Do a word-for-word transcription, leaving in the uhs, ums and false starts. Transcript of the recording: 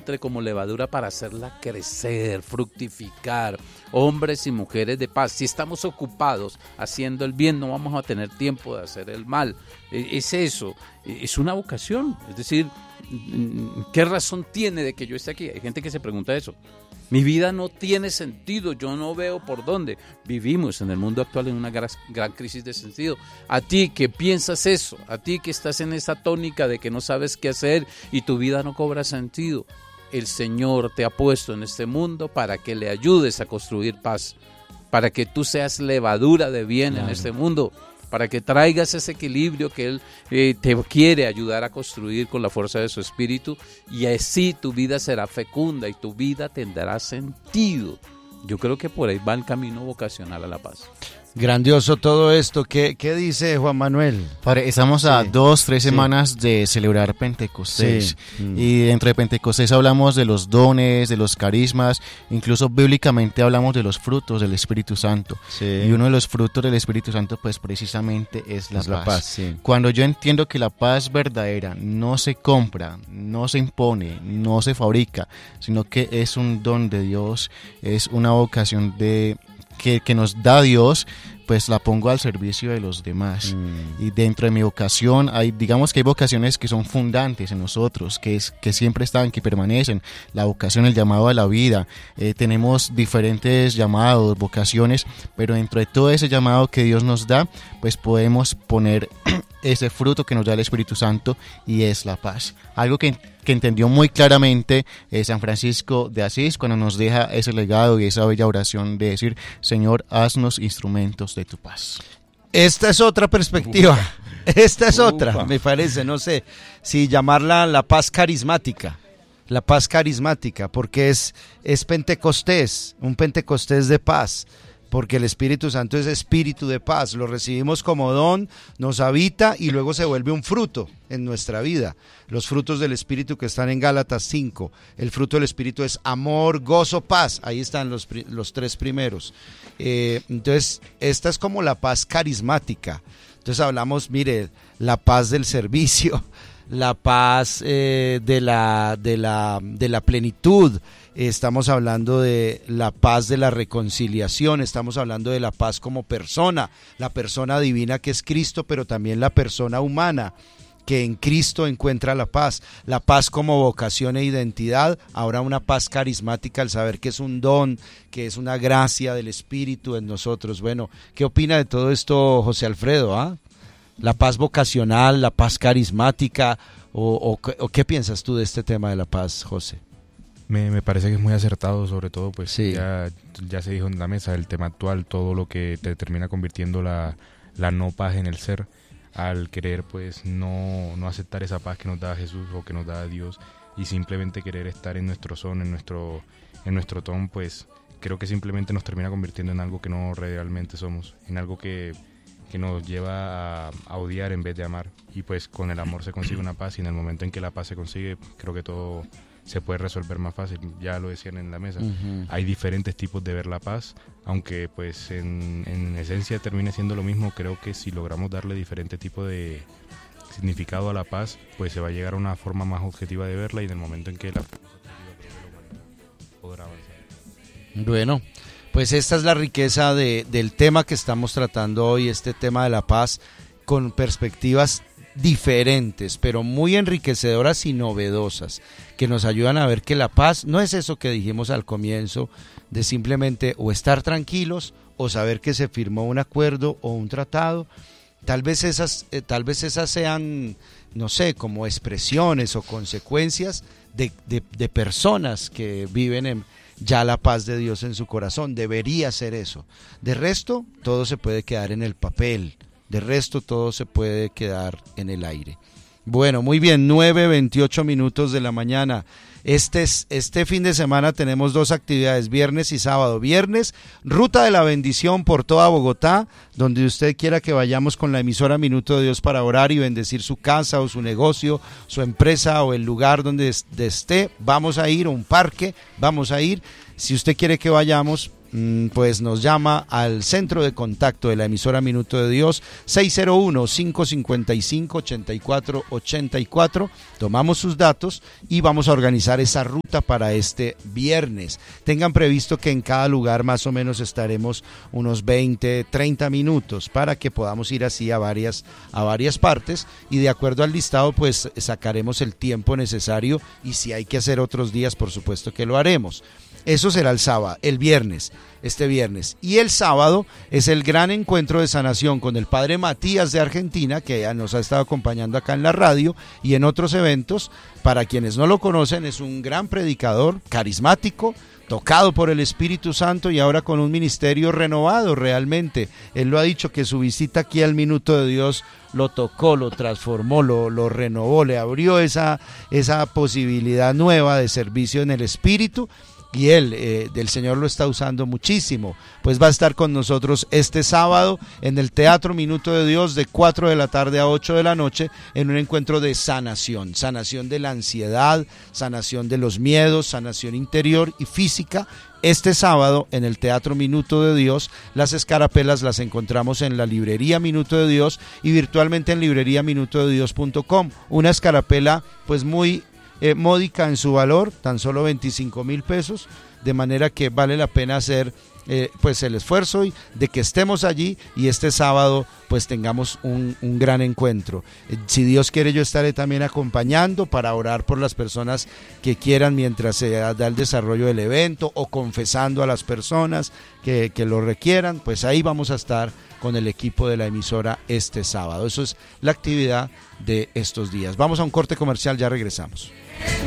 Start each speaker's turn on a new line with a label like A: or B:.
A: entre como levadura para hacerla crecer, fructificar. Hombres y mujeres de paz. Si estamos ocupados haciendo el bien, no vamos a tener tiempo de hacer el mal. Es eso, es una vocación. Es decir, ¿qué razón tiene de que yo esté aquí? Hay gente que se pregunta eso. Mi vida no tiene sentido, yo no veo por dónde. Vivimos en el mundo actual en una gran, gran crisis de sentido. A ti que piensas eso, a ti que estás en esa tónica de que no sabes qué hacer y tu vida no cobra sentido, el Señor te ha puesto en este mundo para que le ayudes a construir paz, para que tú seas levadura de bien claro. en este mundo, para que traigas ese equilibrio que Él eh, te quiere ayudar a construir con la fuerza de su Espíritu, y así tu vida será fecunda y tu vida tendrá sentido. Yo creo que por ahí va el camino vocacional a la paz.
B: Grandioso todo esto. ¿Qué, qué dice Juan Manuel?
C: Padre, estamos sí. a dos, tres semanas sí. de celebrar Pentecostés. Sí. Mm. Y dentro de Pentecostés hablamos de los dones, de los carismas, incluso bíblicamente hablamos de los frutos del Espíritu Santo. Sí. Y uno de los frutos del Espíritu Santo, pues precisamente es la es paz. La paz sí. Cuando yo entiendo que la paz verdadera no se compra, no se impone, no se fabrica, sino que es un don de Dios, es una vocación de... Que, que nos da Dios, pues la pongo al servicio de los demás. Mm. Y dentro de mi vocación, hay, digamos que hay vocaciones que son fundantes en nosotros, que, es, que siempre están, que permanecen. La vocación, el llamado a la vida. Eh, tenemos diferentes llamados, vocaciones, pero dentro de todo ese llamado que Dios nos da, pues podemos poner ese fruto que nos da el Espíritu Santo, y es la paz. Algo que, que entendió muy claramente eh, San Francisco de Asís cuando nos deja ese legado y esa bella oración de decir: Señor, haznos instrumentos de tu paz.
B: Esta es otra perspectiva. Ufa. Esta es Ufa. otra, me parece, no sé si llamarla la paz carismática. La paz carismática, porque es, es Pentecostés, un Pentecostés de paz. Porque el Espíritu Santo es espíritu de paz, lo recibimos como don, nos habita y luego se vuelve un fruto en nuestra vida. Los frutos del Espíritu que están en Gálatas cinco, el fruto del Espíritu es amor, gozo, paz, ahí están los, los tres primeros. Eh, entonces, esta es como la paz carismática. Entonces hablamos, mire, la paz del servicio, la paz eh, de, la, de, la, de la plenitud. Estamos hablando de la paz de la reconciliación, estamos hablando de la paz como persona, la persona divina que es Cristo, pero también la persona humana que en Cristo encuentra la paz, la paz como vocación e identidad, ahora una paz carismática al saber que es un don, que es una gracia del Espíritu en nosotros. Bueno, ¿qué opina de todo esto José Alfredo? ¿Ah? La paz vocacional, la paz carismática, o, o, o ¿qué piensas tú de este tema de la paz, José?
D: Me, me parece que es muy acertado, sobre todo pues
B: sí.
D: ya, ya se dijo en la mesa el tema actual, todo lo que te termina convirtiendo la, la no paz en el ser, al querer pues no, no aceptar esa paz que nos da Jesús o que nos da Dios, y simplemente querer estar en nuestro son, en nuestro, en nuestro ton, pues creo que simplemente nos termina convirtiendo en algo que no realmente somos, en algo que, que nos lleva a, a odiar en vez de amar. Y pues con el amor se consigue una paz, y en el momento en que la paz se consigue, creo que todo se puede resolver más fácil. Ya lo decían en la mesa, uh-huh. Hay diferentes tipos de ver la paz, aunque pues en, en esencia termine siendo lo mismo. Creo que si logramos darle diferente tipo de significado a la paz, pues se va a llegar a una forma más objetiva de verla, y en el momento en que la podrá avanzar.
B: Bueno, pues esta es la riqueza de, del tema que estamos tratando hoy, este tema de la paz, con perspectivas diferentes, pero muy enriquecedoras y novedosas, que nos ayudan a ver que la paz no es eso que dijimos al comienzo, de simplemente o estar tranquilos o saber que se firmó un acuerdo o un tratado. Tal vez esas, eh, tal vez esas sean, no sé, como expresiones o consecuencias de, de, de personas que viven en ya la paz de Dios en su corazón. Debería ser eso. De resto, todo se puede quedar en el papel. De resto, todo se puede quedar en el aire. Bueno, muy bien, nueve veintiocho minutos de la mañana. Este, es, este fin de semana tenemos dos actividades, viernes y sábado. Viernes, Ruta de la Bendición por toda Bogotá, donde usted quiera que vayamos con la emisora Minuto de Dios para orar y bendecir su casa o su negocio, su empresa o el lugar donde esté. Vamos a ir, o un parque, vamos a ir. Si usted quiere que vayamos, pues nos llama al centro de contacto de la emisora Minuto de Dios, seis cero uno, cinco cinco cinco, ocho cuatro ocho cuatro. Tomamos sus datos y vamos a organizar esa ruta para este viernes. Tengan previsto que en cada lugar más o menos estaremos unos veinte, treinta minutos para que podamos ir así a varias, a varias partes, y de acuerdo al listado pues sacaremos el tiempo necesario, y si hay que hacer otros días por supuesto que lo haremos. Eso será el sábado, el viernes, este viernes. Y el sábado es el gran encuentro de sanación con el padre Matías de Argentina, que ya nos ha estado acompañando acá en la radio y en otros eventos. Para quienes no lo conocen, es un gran predicador, carismático, tocado por el Espíritu Santo y ahora con un ministerio renovado realmente. Él lo ha dicho, que su visita aquí al Minuto de Dios lo tocó, lo transformó, lo, lo renovó, le abrió esa, esa posibilidad nueva de servicio en el Espíritu. Y él, eh, del Señor lo está usando muchísimo. Pues va a estar con nosotros este sábado en el Teatro Minuto de Dios de cuatro de la tarde a ocho de la noche en un encuentro de sanación. Sanación de la ansiedad, sanación de los miedos, sanación interior y física. Este sábado en el Teatro Minuto de Dios. Las escarapelas las encontramos en la librería Minuto de Dios y virtualmente en librería minuto de dios punto com. Una escarapela pues muy Eh, módica en su valor, tan solo veinticinco mil pesos, de manera que vale la pena hacer eh, pues el esfuerzo y de que estemos allí y este sábado pues tengamos un, un gran encuentro. Eh, si Dios quiere, yo estaré también acompañando para orar por las personas que quieran mientras se da el desarrollo del evento, o confesando a las personas que, que lo requieran. Pues ahí vamos a estar con el equipo de la emisora este sábado. Eso es la actividad de estos días. Vamos a un corte comercial, ya regresamos.